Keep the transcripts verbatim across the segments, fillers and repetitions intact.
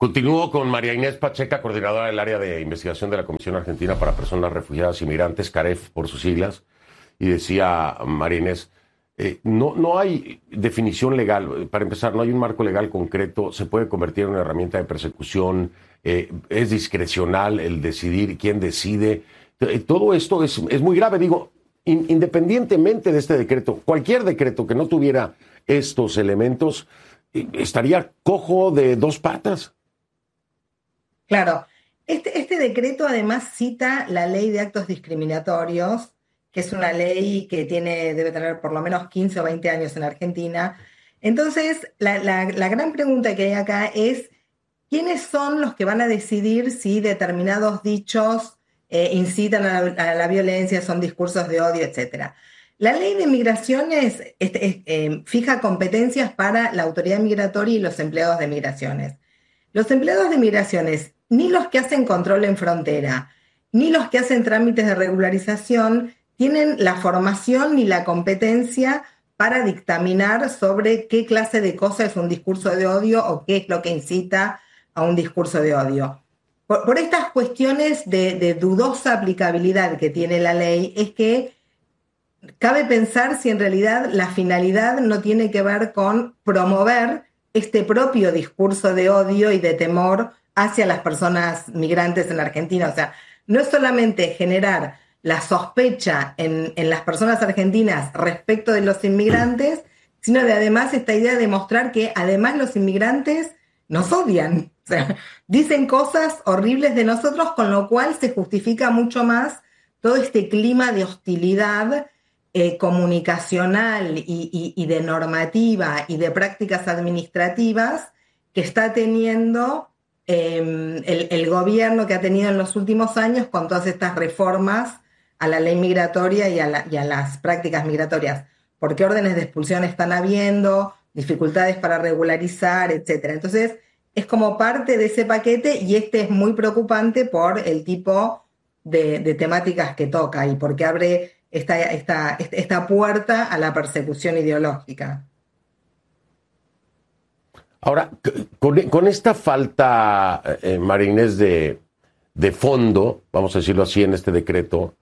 Continúo con María Inés Pacheca, coordinadora del área de investigación de la Comisión Argentina para Personas Refugiadas y Migrantes, CAREF por sus siglas, y decía María Inés, eh, no, no hay definición legal, para empezar, no hay un marco legal concreto, se puede convertir en una herramienta de persecución, eh, es discrecional el decidir quién decide, eh, todo esto es, es muy grave, digo, in, independientemente de este decreto, cualquier decreto que no tuviera estos elementos, eh, estaría cojo de dos patas. Claro, este, este decreto además cita la ley de actos discriminatorios, que es una ley que tiene, debe tener por lo menos quince o veinte años en Argentina. Entonces, la, la, la gran pregunta que hay acá es, ¿quiénes son los que van a decidir si determinados dichos eh, incitan a la, a la violencia, son discursos de odio, etcétera? La ley de migraciones este, es, eh, fija competencias para la autoridad migratoria y los empleados de migraciones. Los empleados de migraciones, ni los que hacen control en frontera, ni los que hacen trámites de regularización, tienen la formación ni la competencia para dictaminar sobre qué clase de cosa es un discurso de odio o qué es lo que incita a un discurso de odio. Por, por estas cuestiones de, de dudosa aplicabilidad que tiene la ley, es que cabe pensar si en realidad la finalidad no tiene que ver con promover este propio discurso de odio y de temor hacia las personas migrantes en Argentina. O sea, no es solamente generar la sospecha en, en las personas argentinas respecto de los inmigrantes, sino de además esta idea de mostrar que además los inmigrantes nos odian. O sea, dicen cosas horribles de nosotros, con lo cual se justifica mucho más todo este clima de hostilidad Eh, comunicacional y, y, y de normativa y de prácticas administrativas que está teniendo eh, el, el gobierno que ha tenido en los últimos años con todas estas reformas a la ley migratoria y a, la, y a las prácticas migratorias. ¿Por qué órdenes de expulsión están habiendo? Dificultades para regularizar, etcétera. Entonces, es como parte de ese paquete y este es muy preocupante por el tipo de, de temáticas que toca y porque abre Esta, esta, esta puerta a la persecución ideológica. Ahora, con, con esta falta, eh, María Inés, de, de fondo, vamos a decirlo así, en este decreto,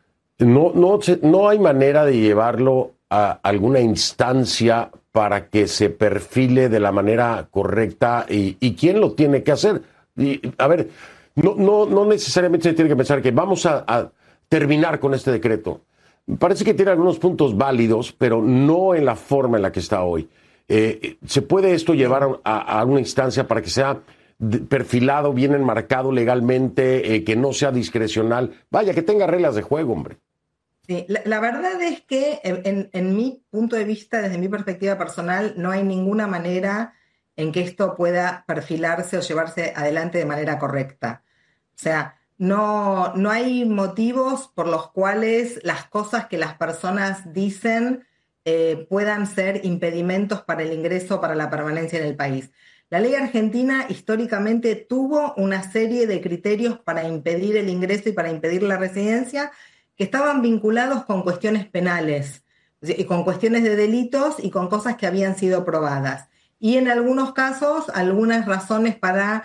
no, no, no hay manera de llevarlo a alguna instancia para que se perfile de la manera correcta y, y quién lo tiene que hacer. Y, a ver, no, no, no necesariamente se tiene que pensar que vamos a, a terminar con este decreto. Parece que tiene algunos puntos válidos, pero no en la forma en la que está hoy. Eh, ¿Se puede esto llevar a, a una instancia para que sea perfilado, bien enmarcado legalmente, eh, que no sea discrecional? Vaya, que tenga reglas de juego, hombre. Sí, la, la verdad es que en, en mi punto de vista, desde mi perspectiva personal, no hay ninguna manera en que esto pueda perfilarse o llevarse adelante de manera correcta. O sea, No, no hay motivos por los cuales las cosas que las personas dicen eh, puedan ser impedimentos para el ingreso, para la permanencia en el país. La ley argentina históricamente tuvo una serie de criterios para impedir el ingreso y para impedir la residencia que estaban vinculados con cuestiones penales, y con cuestiones de delitos y con cosas que habían sido probadas. Y en algunos casos, algunas razones para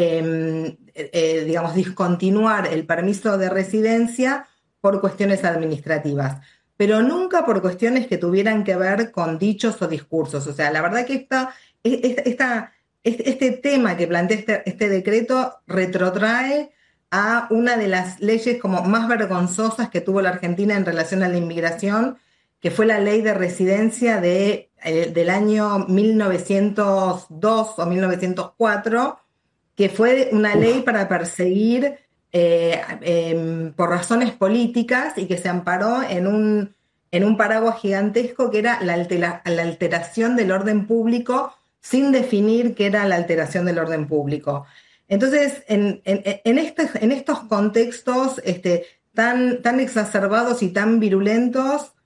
Eh, eh, digamos, discontinuar el permiso de residencia por cuestiones administrativas, pero nunca por cuestiones que tuvieran que ver con dichos o discursos. O sea, la verdad que esta, esta, este, este tema que plantea este, este decreto retrotrae a una de las leyes como más vergonzosas que tuvo la Argentina en relación a la inmigración, que fue la ley de residencia de, eh, del año mil novecientos dos o mil novecientos cuatro, que fue una ley Uf. para perseguir eh, eh, por razones políticas y que se amparó en un, en un paraguas gigantesco que era la, altera, la alteración del orden público sin definir qué era la alteración del orden público. Entonces, en, en, en, estos, en estos contextos este, tan, tan exacerbados y tan virulentos,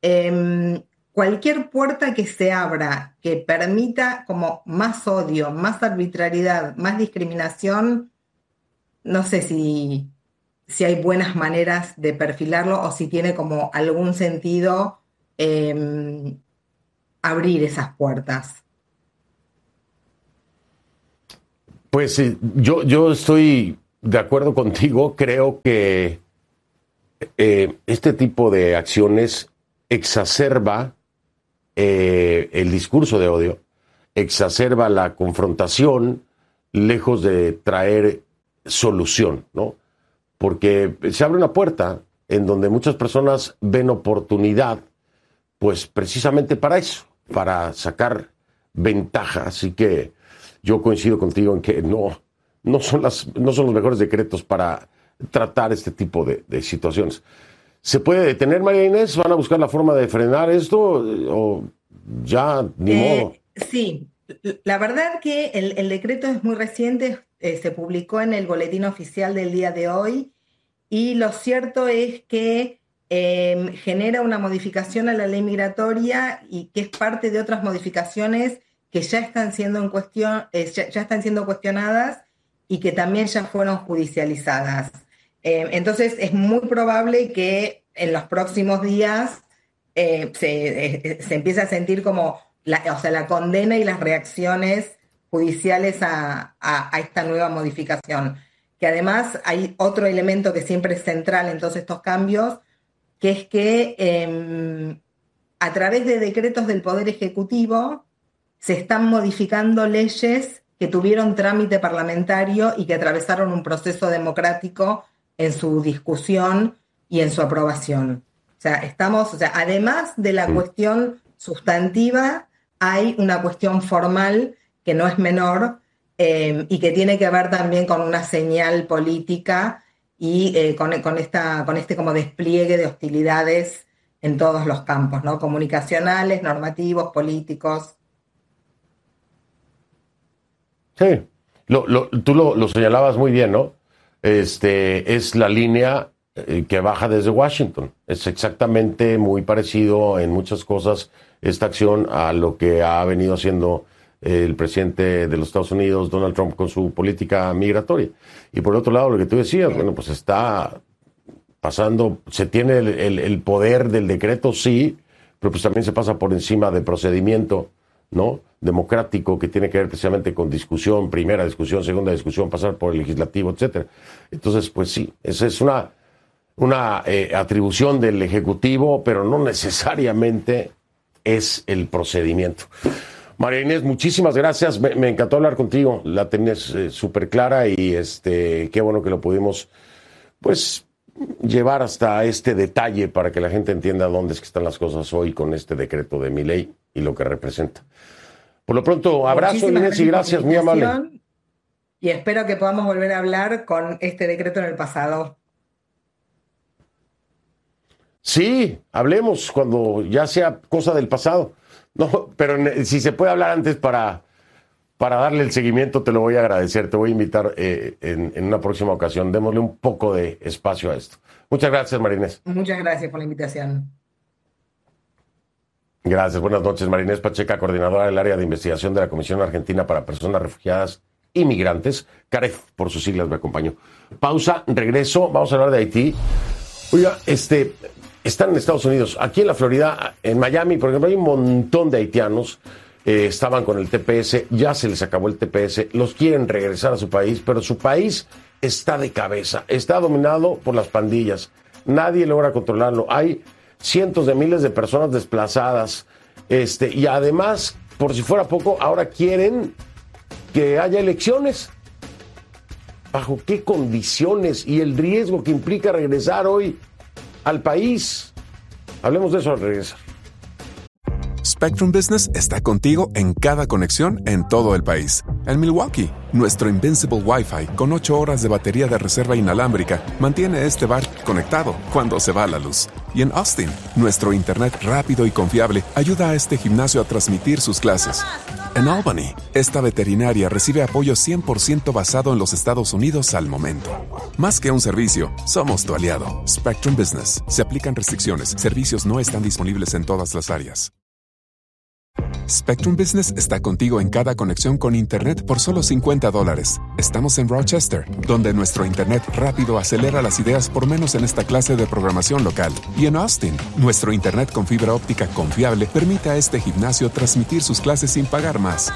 eh, cualquier puerta que se abra que permita como más odio, más arbitrariedad, más discriminación, no sé si, si hay buenas maneras de perfilarlo o si tiene como algún sentido eh, abrir esas puertas. Pues yo, yo estoy de acuerdo contigo. Creo que eh, este tipo de acciones exacerba eh, el discurso de odio, exacerba la confrontación, lejos de traer solución, ¿no? Porque se abre una puerta en donde muchas personas ven oportunidad, pues precisamente para eso, para sacar ventaja. Así que yo coincido contigo en que no, no son las, no son los mejores decretos para tratar este tipo de, de situaciones. ¿Se puede detener, María Inés? ¿Van a buscar la forma de frenar esto o ya ni Eh, modo? sí, la verdad que el, el decreto es muy reciente, eh, se publicó en el boletín oficial del día de hoy y lo cierto es que eh, genera una modificación a la ley migratoria y que es parte de otras modificaciones que ya están siendo en cuestión, eh, ya, ya están siendo cuestionadas y que también ya fueron judicializadas. Eh, entonces es muy probable que en los próximos días eh, se, eh, se empiece a sentir como la, o sea, la condena y las reacciones judiciales a, a, a esta nueva modificación. Que además hay otro elemento que siempre es central en todos estos cambios, que es que eh, a través de decretos del Poder Ejecutivo se están modificando leyes que tuvieron trámite parlamentario y que atravesaron un proceso democrático en su discusión y en su aprobación. O sea, estamos, o sea, además de la cuestión sustantiva, hay una cuestión formal que no es menor eh, y que tiene que ver también con una señal política y eh, con, con, esta, con este como despliegue de hostilidades en todos los campos, ¿no? Comunicacionales, normativos, políticos. Sí, lo, lo, tú lo, lo señalabas muy bien, ¿no? Este, es la línea eh, que baja desde Washington. Es exactamente muy parecido en muchas cosas esta acción a lo que ha venido haciendo eh, el presidente de los Estados Unidos, Donald Trump, con su política migratoria. Y por otro lado, lo que tú decías, bueno, pues está pasando, se tiene el, el, el poder del decreto, sí, pero pues también se pasa por encima del procedimiento, ¿no?, democrático, que tiene que ver precisamente con discusión, primera discusión, segunda discusión, pasar por el legislativo, etcétera. Entonces, pues sí, esa es una, una eh, atribución del Ejecutivo, pero no necesariamente es el procedimiento. María Inés, muchísimas gracias, me, me encantó hablar contigo, la tenés eh, súper clara y este, qué bueno que lo pudimos, pues, llevar hasta este detalle para que la gente entienda dónde es que están las cosas hoy con este decreto de Milei y lo que representa. Por lo pronto, abrazo, Inés, y gracias, muy amable. Y espero que podamos volver a hablar con este decreto en el pasado. Sí, hablemos cuando ya sea cosa del pasado. No, pero si se puede hablar antes para, para darle el seguimiento, te lo voy a agradecer. Te voy a invitar eh, en, en una próxima ocasión. Démosle un poco de espacio a esto. Muchas gracias, María Inés. Muchas gracias por la invitación. Gracias, buenas noches. María Inés Pacheca, coordinadora del área de investigación de la Comisión Argentina para Personas Refugiadas y Migrantes. CAREF, por sus siglas, me acompañó. Pausa, regreso, vamos a hablar de Haití. Oiga, este, están en Estados Unidos, aquí en la Florida, en Miami, por ejemplo, hay un montón de haitianos, eh, estaban con el T P S, ya se les acabó el T P S, los quieren regresar a su país, pero su país está de cabeza, está dominado por las pandillas, nadie logra controlarlo, hay cientos de miles de personas desplazadas, este, y además, por si fuera poco, ahora quieren que haya elecciones. ¿Bajo qué condiciones? Y el riesgo que implica regresar hoy al país. Hablemos de eso al regresar. Spectrum Business está contigo en cada conexión en todo el país. En Milwaukee, nuestro Invincible Wi-Fi con ocho horas de batería de reserva inalámbrica mantiene este bar conectado cuando se va la luz. Y en Austin, nuestro internet rápido y confiable ayuda a este gimnasio a transmitir sus clases. En Albany, esta veterinaria recibe apoyo cien por ciento basado en los Estados Unidos al momento. Más que un servicio, somos tu aliado. Spectrum Business. Se aplican restricciones. Servicios no están disponibles en todas las áreas. Spectrum Business está contigo en cada conexión con Internet por solo cincuenta dólares. Estamos en Rochester, donde nuestro Internet rápido acelera las ideas por menos en esta clase de programación local. Y en Austin, nuestro Internet con fibra óptica confiable permite a este gimnasio transmitir sus clases sin pagar más.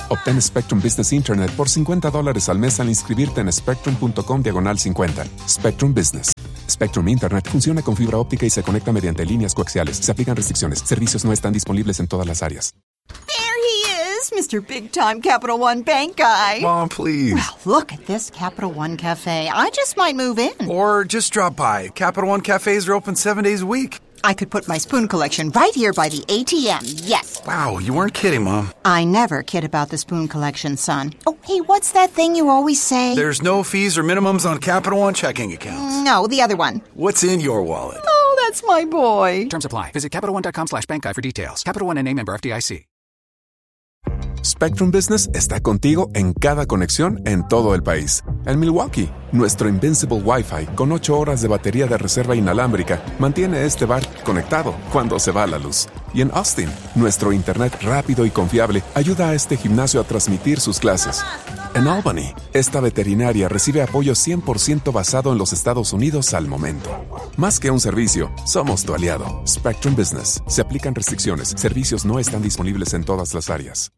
Obtén Spectrum Business Internet por cincuenta dólares al mes al inscribirte en spectrum.com diagonal cincuenta. Spectrum Business. Spectrum Internet funciona con fibra óptica y se conecta mediante líneas coaxiales. Se aplican restricciones. Servicios no están disponibles en todas las áreas. There he is, Mister Big Time Capital One Bank Guy. Mom, please. Well, look at this Capital One Cafe. I just might move in. Or just drop by. Capital One cafes are open seven days a week. I could put my spoon collection right here by the A T M, yes. Wow, you weren't kidding, Mom. I never kid about the spoon collection, son. Oh, hey, what's that thing you always say? There's no fees or minimums on Capital One checking accounts. No, the other one. What's in your wallet? Oh, that's my boy. Terms apply. Visit CapitalOne.com slash bank guy for details. Capital One N A member F D I C. Spectrum Business está contigo en cada conexión en todo el país. En Milwaukee, nuestro Invincible Wi-Fi con ocho horas de batería de reserva inalámbrica mantiene este bar conectado cuando se va la luz. Y en Austin, nuestro internet rápido y confiable ayuda a este gimnasio a transmitir sus clases. En Albany, esta veterinaria recibe apoyo cien por ciento basado en los Estados Unidos al momento. Más que un servicio, somos tu aliado. Spectrum Business. Se aplican restricciones. Servicios no están disponibles en todas las áreas.